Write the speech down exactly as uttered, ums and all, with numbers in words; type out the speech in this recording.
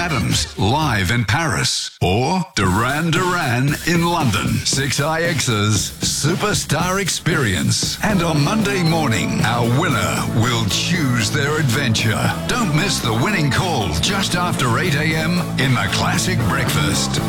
Adams, live in Paris. Or Duran Duran in London. six I X's Superstar Experience. And on Monday morning, our winner will choose their adventure. Don't miss the winning call just after eight a.m. in the Classic Breakfast.